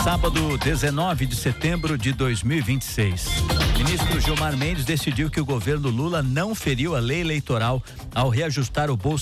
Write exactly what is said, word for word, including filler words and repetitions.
Sábado, dezenove de setembro de dois mil e vinte e seis. Ministro Gilmar Mendes decidiu que o governo Lula não feriu a lei eleitoral ao reajustar o Bolsa